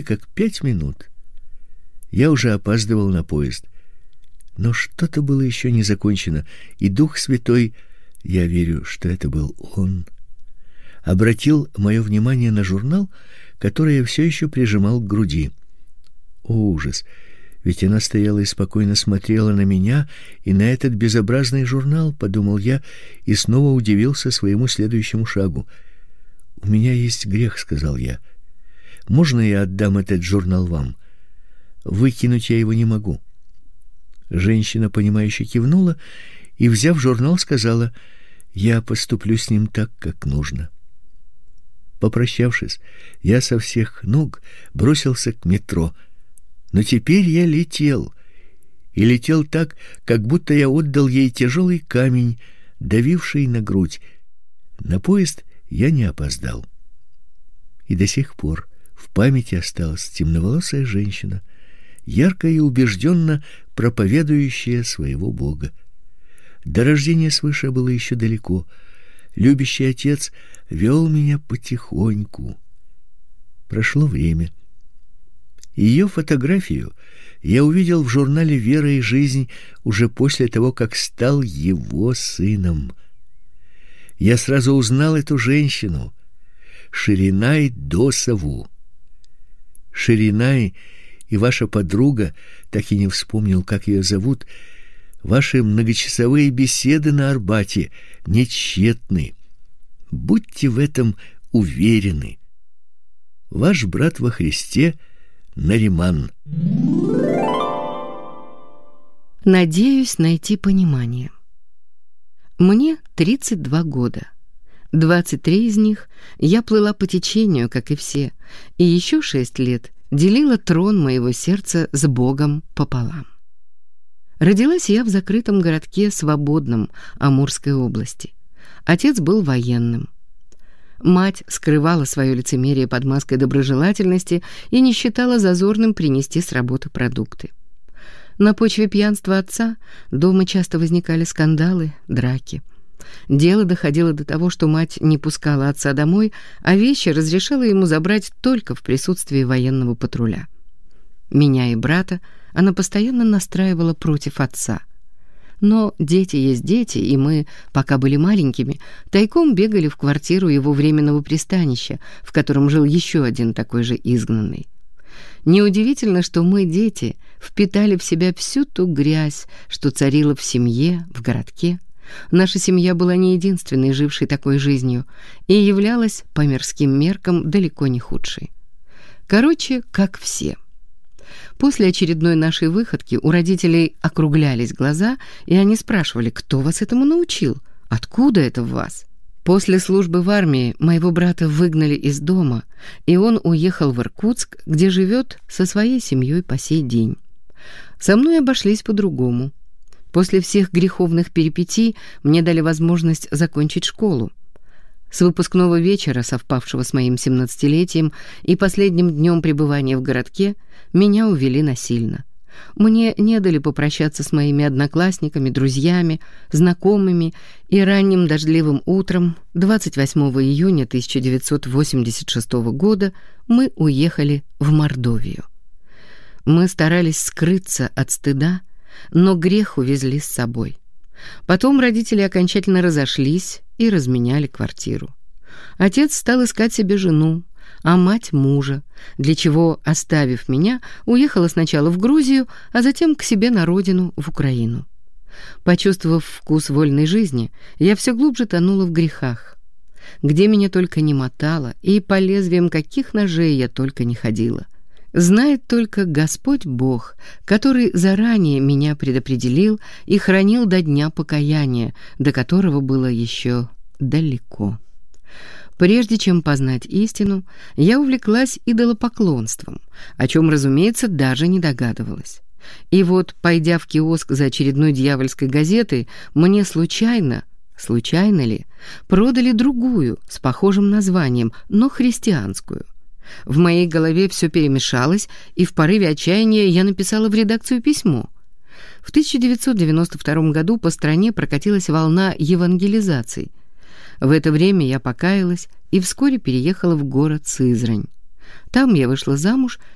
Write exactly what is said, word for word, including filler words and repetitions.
как пять минут. Я уже опаздывал на поезд. Но что-то было еще не закончено, и Дух Святой, я верю, что это был он, обратил мое внимание на журнал, который я все еще прижимал к груди. О, ужас! Ведь она стояла и спокойно смотрела на меня и на этот безобразный журнал, подумал я, и снова удивился своему следующему шагу. У меня есть грех, сказал я. Можно я отдам этот журнал вам? Выкинуть я его не могу. Женщина, понимающе кивнула и, взяв журнал, сказала: я поступлю с ним так, как нужно. Попрощавшись, я со всех ног бросился к метро. Но теперь я летел, и летел так, как будто я отдал ей тяжелый камень, давивший на грудь. На поезд я не опоздал. И до сих пор в памяти осталась темноволосая женщина, ярко и убежденно проповедующая своего Бога. До рождения свыше было еще далеко. Любящий отец вел меня потихоньку. Прошло время. Ее фотографию я увидел в журнале «Вера и жизнь» уже после того, как стал его сыном. Я сразу узнал эту женщину, Ширинай Досову. Ширинай и ваша подруга, так и не вспомнил, как ее зовут, ваши многочасовые беседы на Арбате не тщетны. Будьте в этом уверены. Ваш брат во Христе Нариман. Надеюсь найти понимание. Мне тридцать два года. двадцать три из них я плыла по течению, как и все, и еще шесть лет делила трон моего сердца с Богом пополам. Родилась я в закрытом городке Свободном Амурской области. Отец был военным. Мать скрывала свое лицемерие под маской доброжелательности и не считала зазорным принести с работы продукты. На почве пьянства отца дома часто возникали скандалы, драки. Дело доходило до того, что мать не пускала отца домой, а вещи разрешала ему забрать только в присутствии военного патруля. Меня и брата она постоянно настраивала против отца. Но дети есть дети, и мы, пока были маленькими, тайком бегали в квартиру его временного пристанища, в котором жил еще один такой же изгнанный. Неудивительно, что мы, дети, впитали в себя всю ту грязь, что царила в семье, в городке. Наша семья была не единственной, жившей такой жизнью, и являлась по мирским меркам далеко не худшей. Короче, как все. После очередной нашей выходки у родителей округлялись глаза, и они спрашивали: кто вас этому научил? Откуда это в вас? После службы в армии моего брата выгнали из дома, и он уехал в Иркутск, где живет со своей семьей по сей день. Со мной обошлись по-другому. После всех греховных перипетий мне дали возможность закончить школу. С выпускного вечера, совпавшего с моим семнадцатилетием и последним днем пребывания в городке, меня увели насильно. Мне не дали попрощаться с моими одноклассниками, друзьями, знакомыми, и ранним дождливым утром двадцать восьмого июня тысяча девятьсот восемьдесят шестого года мы уехали в Мордовию. Мы старались скрыться от стыда, но грех увезли с собой. Потом родители окончательно разошлись и разменяли квартиру. Отец стал искать себе жену, а мать мужа, для чего, оставив меня, уехала сначала в Грузию, а затем к себе на родину, в Украину. Почувствовав вкус вольной жизни, я все глубже тонула в грехах. Где меня только не мотало, и по лезвиям каких ножей я только не ходила. Знает только Господь Бог, который заранее меня предопределил и хранил до дня покаяния, до которого было еще далеко. Прежде чем познать истину, я увлеклась идолопоклонством, о чем, разумеется, даже не догадывалась. И вот, пойдя в киоск за очередной дьявольской газетой, мне случайно, случайно ли, продали другую, с похожим названием, но христианскую. В моей голове все перемешалось, и в порыве отчаяния я написала в редакцию письмо. В тысяча девятьсот девяносто втором году по стране прокатилась волна евангелизаций. В это время я покаялась и вскоре переехала в город Сызрань. Там я вышла замуж